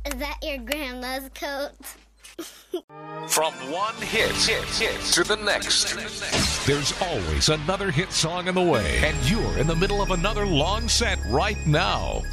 Is that your grandma's coat? From one hit to the next. There's always another hit song in the way, and you're in the middle of another long set right now.